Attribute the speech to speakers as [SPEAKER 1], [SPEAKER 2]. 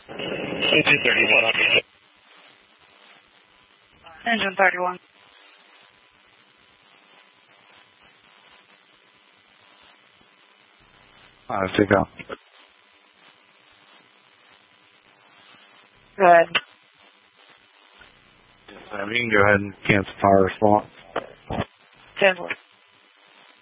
[SPEAKER 1] Engine 31.
[SPEAKER 2] Engine 31.
[SPEAKER 3] Take off.
[SPEAKER 2] Go ahead.
[SPEAKER 3] Yes, you can go ahead and cancel fire response.
[SPEAKER 2] 10-4.